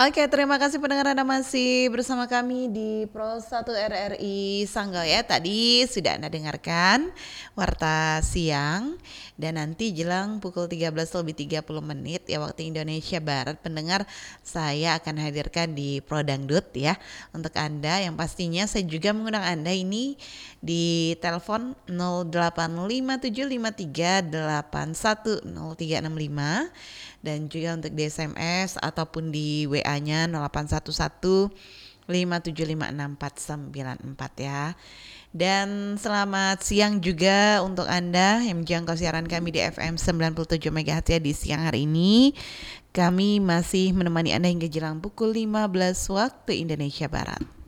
Oke, terima kasih pendengar Anda masih bersama kami di Pro 1 RRI Sanggau ya. Tadi sudah Anda dengarkan Warta Siang dan nanti jelang pukul 13:30 ya waktu Indonesia Barat pendengar saya akan hadirkan di Pro Dangdut ya. Untuk Anda yang pastinya saya juga mengundang Anda ini di telepon 085753810365 dan juga untuk di SMS ataupun di WA-nya 0811 5756494 ya. Dan selamat siang juga untuk Anda yang menjangkau siaran kami di FM 97 MHz ya di siang hari ini. Kami masih menemani Anda hingga jelang pukul 15 waktu Indonesia Barat.